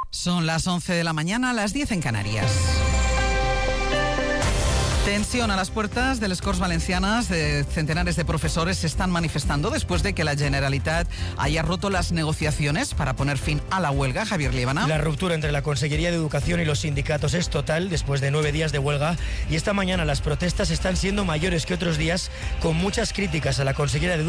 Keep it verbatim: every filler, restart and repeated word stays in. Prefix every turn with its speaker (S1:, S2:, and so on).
S1: Son las once de la mañana, las diez en Canarias. Tensión a las puertas de les Corts Valencianas. De centenares de profesores se están manifestando después de que la Generalitat haya roto las negociaciones para poner fin a la huelga. Javier Líbana.
S2: La ruptura entre la Consellería de Educación y los sindicatos es total después de nueve días de huelga, y esta mañana las protestas están siendo mayores que otros días, con muchas críticas a la consellera de Educación